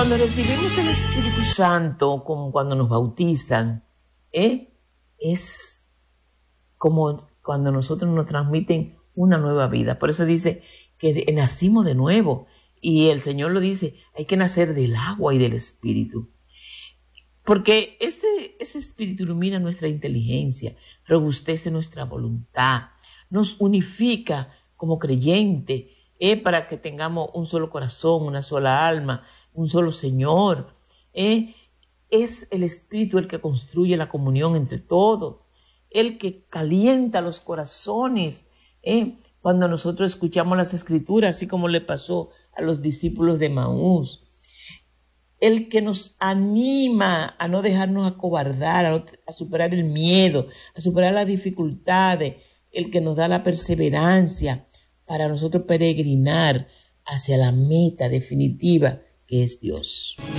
Cuando recibimos el Espíritu Santo, como cuando nos bautizan, es como cuando nosotros nos transmiten una nueva vida. Por eso dice que nacimos de nuevo. Y el Señor lo dice, hay que nacer del agua y del Espíritu. Porque ese Espíritu ilumina nuestra inteligencia, robustece nuestra voluntad, nos unifica como creyente, para que tengamos un solo corazón, una sola alma, un solo Señor. Es el Espíritu el que construye la comunión entre todos, el que calienta los corazones. Cuando nosotros escuchamos las Escrituras, así como le pasó a los discípulos de Maús, el que nos anima a no dejarnos acobardar, a superar el miedo, a superar las dificultades, el que nos da la perseverancia para nosotros peregrinar hacia la meta definitiva que es Dios.